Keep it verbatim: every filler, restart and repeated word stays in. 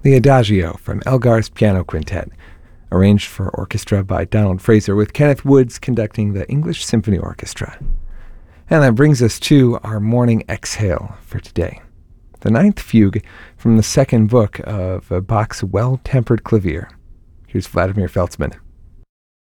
the Adagio from Elgar's Piano Quintet, arranged for orchestra by Donald Fraser, with Kenneth Woods conducting the English Symphony Orchestra. And that brings us to our morning exhale for today, the ninth fugue from the second book of Bach's Well-Tempered Clavier. Here's Vladimir Feltzman.